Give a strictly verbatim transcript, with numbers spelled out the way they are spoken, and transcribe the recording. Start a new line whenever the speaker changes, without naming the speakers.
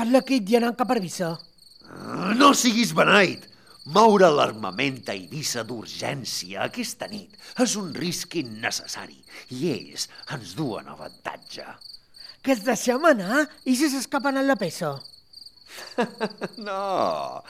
Parla que hi anant cap a Eivissa.
No siguis beneit! Moure l'armament a Eivissa d'urgència aquesta nit és un risc innecessari i ells ens duen avantatge.
Que els deixem anar i si s'escapen a la peça.
No,